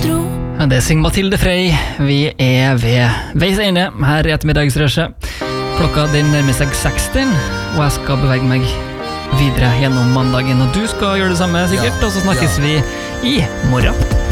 tro. Ja, det synger Mathilde Frey. Vi ved veis ende her I ettermiddagsrøsjet. Klokka den nærmer seg 16, og jeg skal bevege meg videre gjennom mandagen, og du skal gjøre det samme sikkert, og så snakkes vi I morgen.